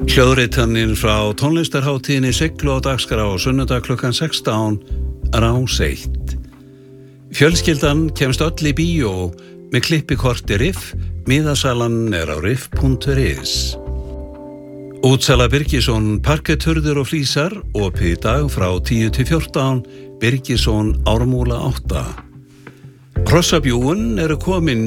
Hljóðritanir frá tónlistarhátíðinni Siglu á dagskrá á sunnudag klukkan 16 Rás 1. Fjölskyldan kemst öll í bíó með klippikorti Riff, miðasalan á riff.is. Útsala Birgisson, parketthurðir og flísar, opið í dag frá 10 til 14, Birgisson Ármúla 8. Hrossabjúgun eru komin